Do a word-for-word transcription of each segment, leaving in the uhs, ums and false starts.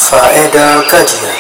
Faedah kajian.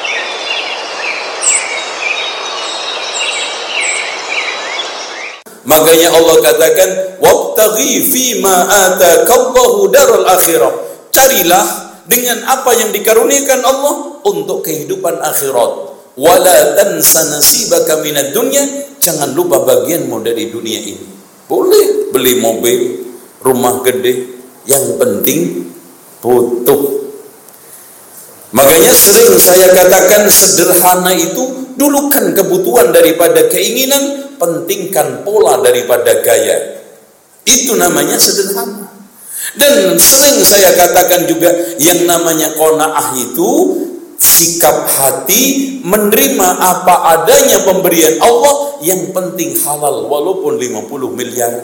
Makanya Allah katakan wabtaghi fima atakallahu darul akhirah. Carilah dengan apa yang dikaruniakan Allah untuk kehidupan akhirat. Wala tansa nasibaka minad dunya. Jangan lupa bagianmu dari dunia ini. Boleh beli mobil, rumah gede, yang penting butuh. Makanya sering saya katakan sederhana itu dulukan kebutuhan daripada keinginan, pentingkan pola daripada gaya. Itu namanya sederhana. Dan sering saya katakan juga yang namanya qanaah itu sikap hati menerima apa adanya pemberian Allah, yang penting halal walaupun lima puluh miliar.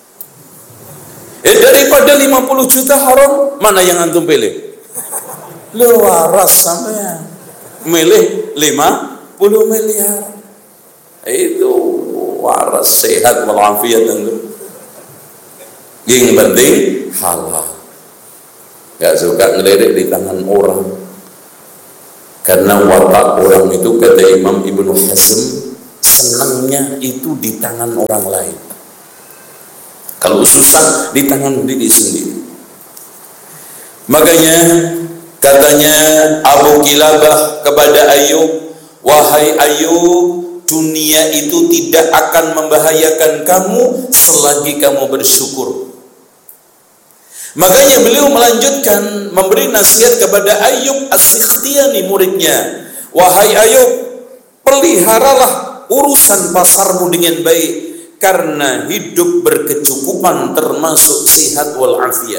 Eh daripada lima puluh juta haram, mana yang antum pilih? Lu waras sampean milih lima puluh miliar. Itu waras, sehat walafiat tentu. Yang penting halal. Gak suka ngelirik di tangan orang, karena watak orang itu, kata Imam Ibnu Hazm, senangnya itu di tangan orang lain. Kalau susah di tangan diri sendiri. Makanya katanya Abu Kilabah kepada Ayub, wahai Ayub, dunia itu tidak akan membahayakan kamu selagi kamu bersyukur. Makanya beliau melanjutkan memberi nasihat kepada Ayub As-Sikhtiyani, muridnya. Wahai Ayub, peliharalah urusan pasarmu dengan baik, karena hidup berkecukupan termasuk sehat walafiat.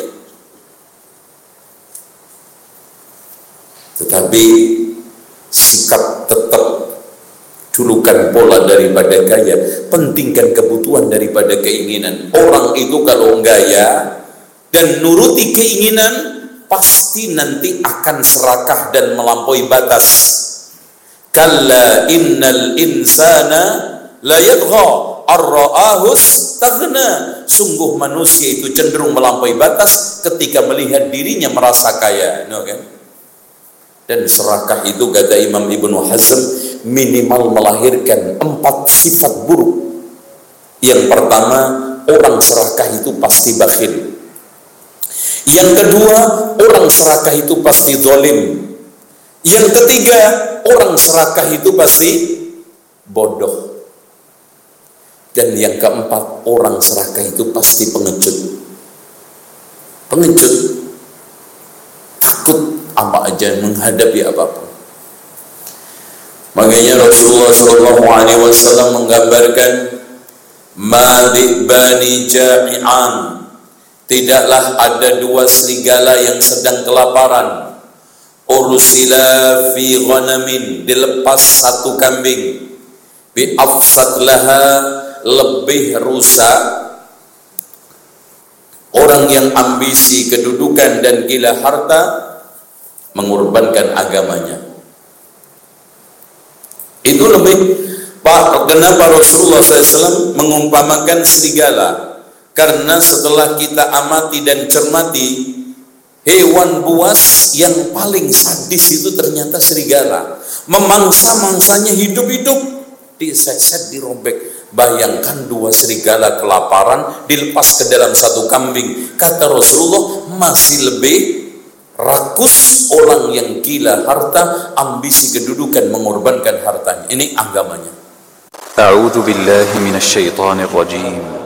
Tetapi sikap tetap dulukan pola daripada gaya, pentingkan kebutuhan daripada keinginan. Orang itu kalau gaya dan nuruti keinginan, pasti nanti akan serakah dan melampaui batas. Kalla innal insana la yadgha ar-ra'ahu istaghna. Sungguh manusia itu cenderung melampaui batas ketika melihat dirinya merasa kaya, no, kan? Dan serakah itu, kata Imam Ibnu Hazm, minimal melahirkan empat sifat buruk. Yang pertama, orang serakah itu pasti bakhil. Yang kedua, orang serakah itu pasti zalim. Yang ketiga, orang serakah itu pasti bodoh. Dan yang keempat, orang serakah itu pasti pengecut. Pengecut, takut apa aja, menghadapi apapun. Makanya Rasulullah shallallahu alaihi wasallam menggambarkan madibani ja'i'an, tidaklah ada dua serigala yang sedang kelaparan. Ursila fi ghanamin, dilepas satu kambing. Bi afsad laha, lebih rusak. Orang yang ambisi kedudukan dan gila harta mengorbankan agamanya. Itu lebih, Pak, kenapa Rasulullah shallallahu alaihi wasallam mengumpamakan serigala? Karena setelah kita amati dan cermati, hewan buas yang paling sadis itu ternyata serigala. Memangsa-mangsanya hidup-hidup, diset-set, dirobek. Bayangkan dua serigala kelaparan dilepas ke dalam satu kambing. Kata Rasulullah, masih lebih rakus orang yang gila harta, ambisi kedudukan, mengorbankan hartanya. Ini agamanya. A'udzu billahi minasyaitonir rajim.